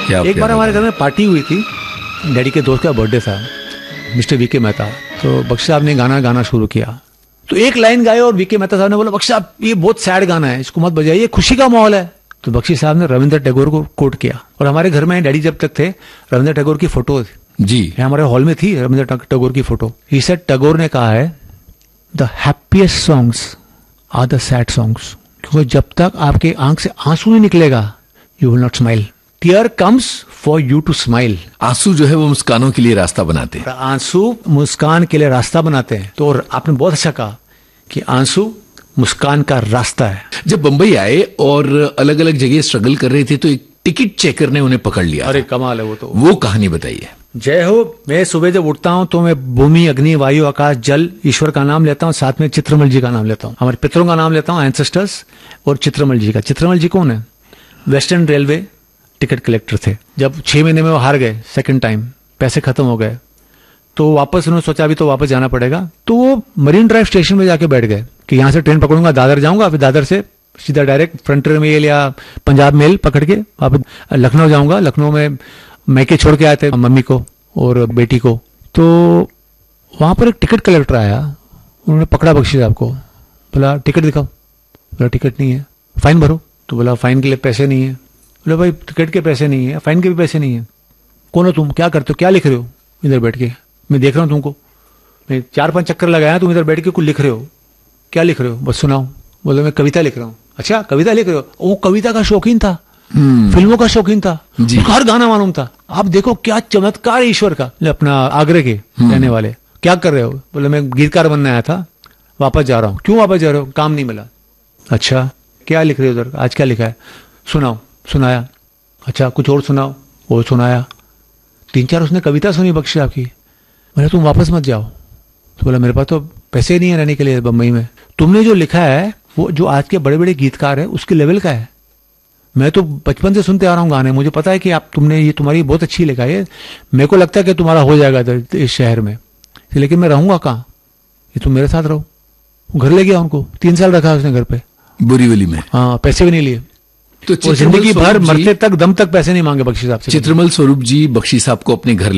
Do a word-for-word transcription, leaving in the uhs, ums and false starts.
एक बार हमारे घर में पार्टी हुई थी, डैडी के दोस्त का बर्थडे था, मिस्टर वी के मेहता। तो बख्शी साहब ने गाना गाना शुरू किया, तो एक लाइन गाए और वी के मेहता साहब ने बोला, बख्शी साहब ये बहुत सैड गाना है, इसको मत बजाइए, खुशी का माहौल है। तो बख्शी साहब ने रविंद्र टैगोर को कोट किया। और हमारे घर में डैडी जब तक थे, रविंद्र टैगोर की फोटो जी हमारे हॉल में थी, रविंद्र टैगोर की फोटो। ही सेड, टैगोर ने कहा है, the happiest songs are the sad songs, क्योंकि जब तक आपके आंख से आंसू नहीं निकलेगा, you will not smile. Tier comes for you to smile. आंसू जो है वो मुस्कानों के लिए रास्ता बनाते हैं। आंसू मुस्कान के लिए रास्ता बनाते हैं। तो आपने बहुत अच्छा कहा कि आंसू मुस्कान का रास्ता है। जब बंबई आए और अलग अलग जगह स्ट्रगल कर रहे थे, तो एक टिकट चेकर ने उन्हें पकड़ लिया। अरे कमाल है वो तो। वो कहानी बताइए। जय हो। मैं सुबह जब उठता हूं तो मैं भूमि, अग्नि, वायु, आकाश, जल, ईश्वर का नाम लेता हूं, साथ में चित्रमल जी का नाम लेता हूं, हमारे पितरों का नाम लेता हूं, एंसेस्टर्स, और चित्रमल जी का। चित्रमल जी कौन है? वेस्टर्न रेलवे टिकट कलेक्टर थे। जब छह महीने में वो हार गए सेकंड टाइम, पैसे खत्म हो गए, तो वापस उन्होंने सोचा अभी तो वापस जाना पड़ेगा। तो वो मरीन ड्राइव स्टेशन में जाके बैठ गए कि यहां से ट्रेन पकड़ूंगा, दादर जाऊंगा, फिर दादर से सीधा डायरेक्ट फ्रंटियर मेल या पंजाब मेल पकड़ के वापस लखनऊ जाऊंगा। लखनऊ में मैके छोड़ के आए थे मम्मी को और बेटी को। तो वहां पर एक टिकट कलेक्टर आया, उन्होंने पकड़ा बख्शी साहब को, बोला टिकट दिखाओ। बोला टिकट नहीं है। फाइन भरो। तो बोला फाइन के लिए पैसे नहीं है। बोला भाई टिकट के पैसे नहीं है, फाइन के भी पैसे नहीं है। कौन हो तुम, क्या करते हो, क्या लिख रहे हो इधर बैठ के? मैं देख रहा हूँ तुमको, मैं चार पांच चक्कर लगाया, तुम इधर बैठ के कुछ लिख रहे हो, क्या लिख रहे हो? बस सुनाओ। बोले मैं कविता लिख रहा हूँ। अच्छा कविता लिख रहे हो? वो कविता का शौकीन था, फिल्मों का शौकीन था, हर गाना मालूम था। आप देखो क्या चमत्कार ईश्वर का। अपना आगरे के रहने वाले, क्या कर रहे हो? बोले मैं गीतकार बनने आया था, वापस जा रहा हूँ। क्यों वापस जा रहे हो? काम नहीं मिला। अच्छा क्या लिख रहे हो उधर, आज क्या लिखा है? सुनाओ। सुनाया। अच्छा कुछ और सुनाओ। वो सुनाया। तीन चार उसने कविता सुनी बख्शी साहब की। मैंने तुम वापस मत जाओ। तो बोला मेरे पास तो पैसे नहीं है रहने के लिए बम्बई में। तुमने जो लिखा है वो जो आज के बड़े बड़े गीतकार है उसके लेवल का है। मैं तो बचपन से सुनते आ रहा हूँ गाने, मुझे पता है कि आप तुमने ये तुम्हारी बहुत अच्छी लिखा है, मेरे को लगता है कि तुम्हारा हो जाएगा इस शहर में, लेकिन मैं रहूंगा कहाँ? ये तुम मेरे साथ रहो। घर ले गया उनको, तीन साल रखा उसने घर पे, बोरीवली में। हाँ पैसे भी नहीं लिए। तो जिंदगी भर मरते तक दम तक पैसे नहीं मांगे बख्शी साहब से। चित्रमल स्वरूप जी बख्शी साहब को अपने घर